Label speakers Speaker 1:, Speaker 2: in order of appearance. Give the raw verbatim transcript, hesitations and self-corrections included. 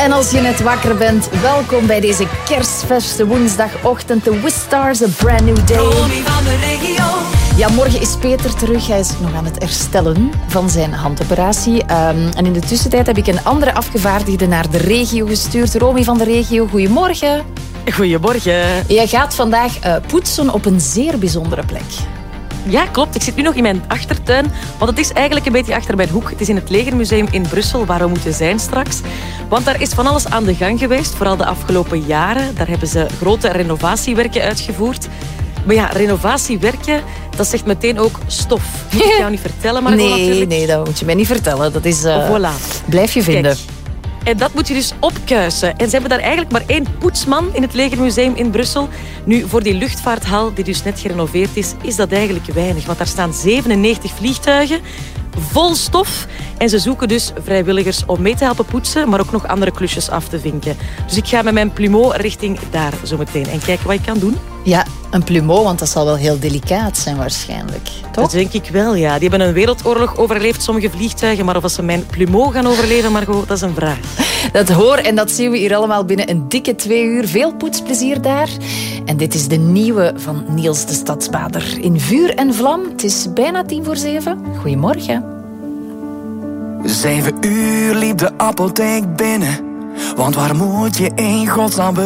Speaker 1: En als je net wakker bent, welkom bij deze kerstverse woensdagochtend. The Wistars, a brand new day.
Speaker 2: Romy van de regio.
Speaker 1: Ja, morgen is Peter terug. Hij is nog aan het herstellen van zijn handoperatie. Um, en in de tussentijd heb ik een andere afgevaardigde naar de regio gestuurd. Romy van de regio, goedemorgen.
Speaker 3: Goedemorgen.
Speaker 1: Jij gaat vandaag uh, poetsen op een zeer bijzondere plek.
Speaker 3: Ja, klopt. Ik zit nu nog in mijn achtertuin. Want het is eigenlijk een beetje achter mijn hoek. Het is in het Legermuseum in Brussel, waar we moeten zijn straks. Want daar is van alles aan de gang geweest. Vooral de afgelopen jaren. Daar hebben ze grote renovatiewerken uitgevoerd. Maar ja, renovatiewerken, dat zegt meteen ook stof. Moet ik jou niet vertellen, maar
Speaker 1: nee,
Speaker 3: natuurlijk.
Speaker 1: Nee, dat moet je mij niet vertellen. Dat is... Uh,
Speaker 3: voilà.
Speaker 1: Blijf je vinden.
Speaker 3: Kijk. En dat moet je dus opkuisen. En ze hebben daar eigenlijk maar één poetsman in het Legermuseum in Brussel. Nu, voor die luchtvaarthal, die dus net gerenoveerd is, is dat eigenlijk weinig. Want daar staan zevenennegentig vliegtuigen, vol stof. En ze zoeken dus vrijwilligers om mee te helpen poetsen, maar ook nog andere klusjes af te vinken. Dus ik ga met mijn plumeau richting daar zometeen en kijken wat ik kan doen.
Speaker 1: Ja, een plumeau, want dat zal wel heel delicaat zijn waarschijnlijk. Toch?
Speaker 3: Dat denk ik wel, ja. Die hebben een wereldoorlog overleefd, sommige vliegtuigen. Maar of ze mijn plumeau gaan overleven, Margot, dat is een vraag.
Speaker 1: Dat hoor en dat zien we hier allemaal binnen een dikke twee uur. Veel poetsplezier daar. En dit is de nieuwe van Niels de Stadsbader. In vuur en vlam. Het is bijna tien voor zeven. Goedemorgen.
Speaker 2: Zeven uur liep de apotheek binnen. Want waar moet je in godsnaam